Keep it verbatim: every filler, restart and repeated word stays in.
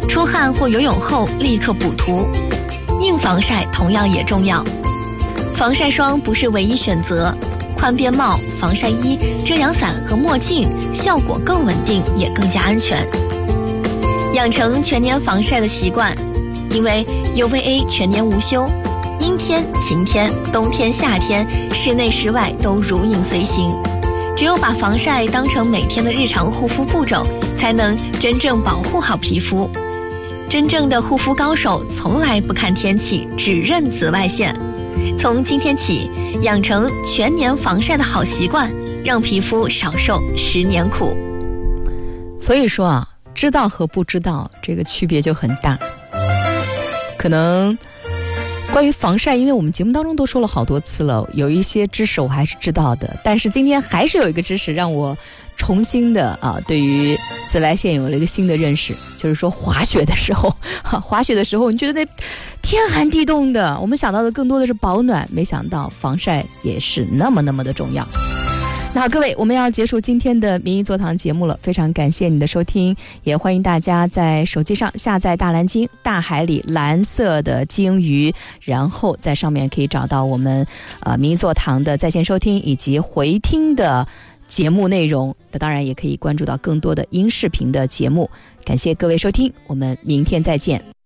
出汗或游泳后立刻补涂。硬防晒同样也重要，防晒霜不是唯一选择，宽边帽、防晒衣、遮阳伞和墨镜效果更稳定，也更加安全。养成全年防晒的习惯，因为 U V A 全年无休，阴天、晴天、冬天、夏天，室内室外都如影随形。只有把防晒当成每天的日常护肤步骤，才能真正保护好皮肤。真正的护肤高手从来不看天气，只认紫外线。从今天起，养成全年防晒的好习惯，让皮肤少受十年苦。 所以说啊，知道和不知道这个区别就很大。可能关于防晒，因为我们节目当中都说了好多次了，有一些知识我还是知道的，但是今天还是有一个知识让我重新的啊，对于紫外线有了一个新的认识，就是说滑雪的时候，哈、啊，滑雪的时候你觉得那天寒地冻的，我们想到的更多的是保暖，没想到防晒也是那么那么的重要。那好，各位，我们要结束今天的民意座谈节目了，非常感谢你的收听，也欢迎大家在手机上下载大蓝鲸，大海里蓝色的鲸鱼，然后在上面可以找到我们呃民意座谈的在线收听以及回听的节目内容，那当然也可以关注到更多的音视频的节目。感谢各位收听，我们明天再见。